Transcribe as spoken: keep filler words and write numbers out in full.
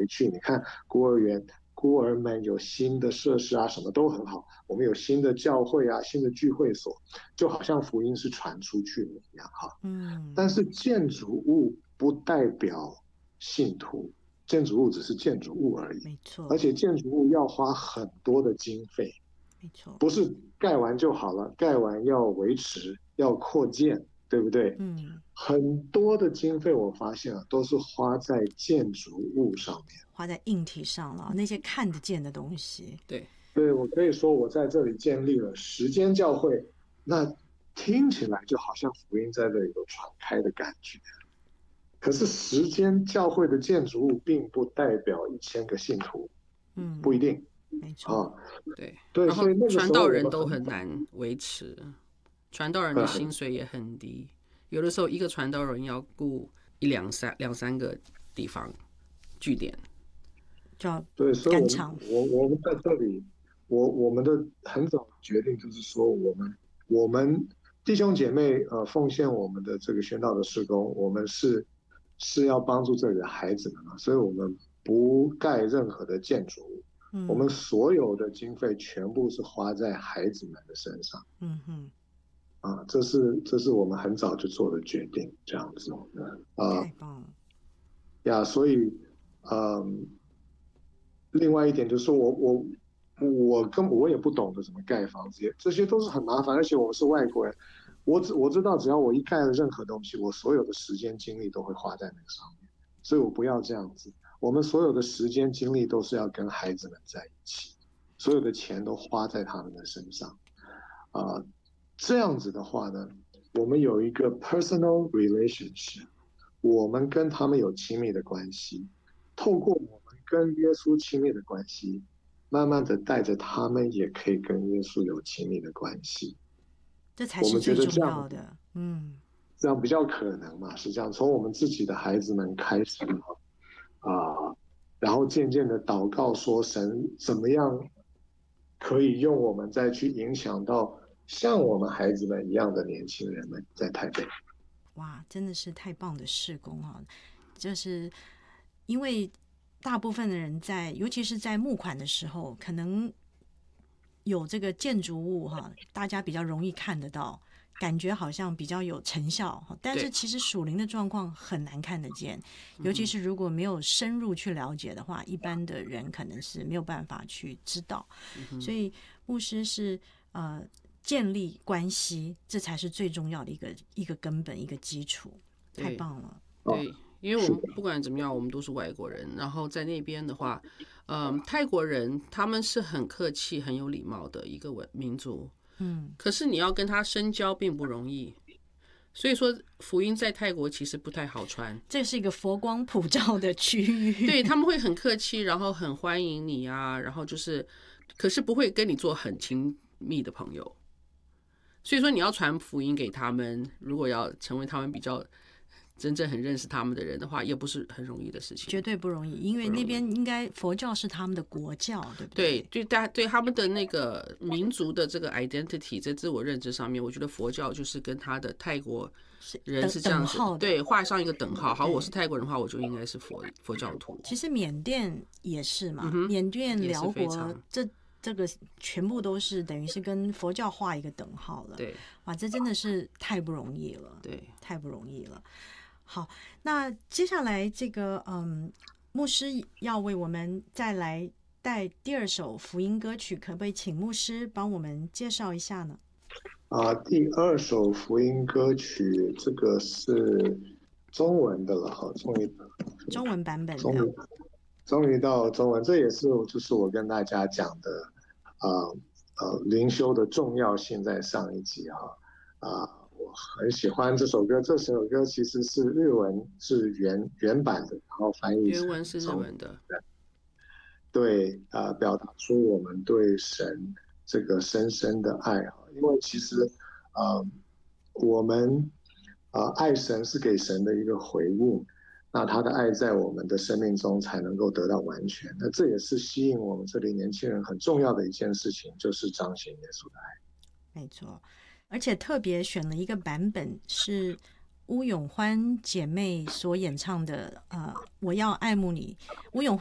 回去，你看孤儿园。孤儿们有新的设施啊，什么都很好。我们有新的教会啊，新的聚会所，就好像福音是传出去了一样哈。 嗯， 但是建筑物不代表信徒，建筑物只是建筑物而已。 没错， 而且建筑物要花很多的经费， 没错， 不是盖完就好了，盖完要维持，要扩建，对不对？ 嗯， 很多的经费我发现啊，都是花在建筑物上面。 花在硬体上了，那些看得见的东西。 对， 对，我可以说我在这里建立了时间教会，那听起来就好像福音在这里有传开的感觉。可是时间教会的建筑物并不代表一千个信徒， 嗯， 不一定没错， 啊。 对， 对， 然后所以那个传时候我们道人都很很难维持，传道人的薪水也很低，有的时候一个传道人要雇一两三两三个地方据点。 就要对，所以我赶场。 们我我们在这里，我我们的很早决定就是说，我们我们弟兄姐妹呃奉献我们的这个宣道的事工，我们是是要帮助这里的孩子们嘛，所以我们不盖任何的建筑物，我们嗯所有的经费全部是花在孩子们的身上嗯哼， 啊，这是这是我们很早就做的决定，这样子啊太棒了。 呀，所以嗯。另外一点就是我我我根本我也不懂得怎么盖房子，这些都是很麻烦，而且我们是外国人，我只我知道只要我一盖了任何东西，我所有的时间精力都会花在那个上面，所以我不要这样子。我们所有的时间精力都是要跟孩子们在一起，所有的钱都花在他们的身上，啊、呃，这样子的话呢，我们有一个 personal relationship， 我们跟他们有亲密的关系，透过我们跟耶稣亲密的关系，慢慢的带着他们也可以跟耶稣有亲密的关系。 这才我们觉是最重得这样要的。嗯， 这样比较可能嘛？是这样，从我们自己的孩子们开始啊、呃，然后渐渐的祷告说，神怎么样可以用我们再去影响到像我们孩子们一样的年轻人们在台北。 哇，真的是太棒的事工哈！就是因为大部分的人在，尤其是在募款的时候，可能有这个建筑物哈，大家比较容易看得到，感觉好像比较有成效，但是其实属灵的状况很难看得见，尤其是如果没有深入去了解的话，一般的人可能是没有办法去知道。所以牧师是呃建立关系，这才是最重要的一个一个根本一个基础。太棒了！ 对，因为我们不管怎么样，我们都是外国人。然后在那边的话，嗯，泰国人他们是很客气、很有礼貌的一个文民族。 嗯， 可是你要跟他深交并不容易，所以说福音在泰国其实不太好传。 这是一个佛光普照的区域， 对，他们会很客气，然后很欢迎你啊，然后就是，可是不会跟你做很亲密的朋友。所以说你要传福音给他们，如果要成为他们比较真正很认识他们的人的话，也不是很容易的事情， 绝对不容易，因为那边应该佛教是他们的国教，对不对？ 对，对，大对他们的那个民族的这个 identity 在自我认知上面，我觉得佛教就是跟他的泰国人是这样子，对，画上一个等号。好，我是泰国人的话，我就应该是佛佛教徒。 其实缅甸也是嘛，嗯、缅甸、辽国这。这个全部都是等于是跟佛教画一个等号了， 对， 哇，这真的是太不容易了， 对， 太不容易了。好，那接下来这个嗯，牧师要为我们再来带第二首福音歌曲，可不可以请牧师帮我们介绍一下呢？ 啊，第二首福音歌曲，这个是中文的了哈，终于中文版本的。 终于终于到中文，这也是就是我跟大家讲的，呃呃，灵修的重要性在上一集哈，啊、呃，我很喜欢这首歌，这首歌其实是日文是原原版的，然后翻译成原文是日文的， 对啊、呃，表达出我们对神这个深深的爱啊，因为其实呃，我们呃爱神是给神的一个回应。那他的爱在我们的生命中才能够得到完全，那这也是吸引我们这里年轻人很重要的一件事情，就是彰显耶稣的爱。 没错，而且特别选了一个版本是巫永欢姐妹所演唱的，呃，我要爱慕你。巫永